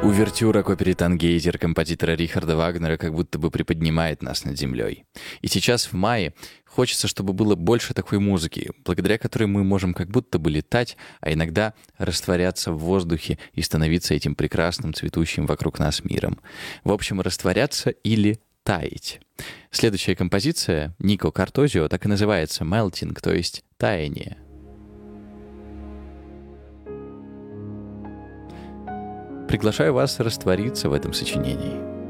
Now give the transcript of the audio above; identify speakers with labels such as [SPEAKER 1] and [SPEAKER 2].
[SPEAKER 1] Увертюра к опере «Тангейзер» композитора Рихарда Вагнера как будто бы приподнимает нас над землей. И сейчас, в мае, хочется, чтобы было больше такой музыки, благодаря которой мы можем как будто бы летать, а иногда растворяться в воздухе и становиться этим прекрасным, цветущим вокруг нас миром. В общем, растворяться или таять. Следующая композиция Нико Картозио так и называется «Melting», то есть «таяние». Приглашаю вас раствориться в этом сочинении.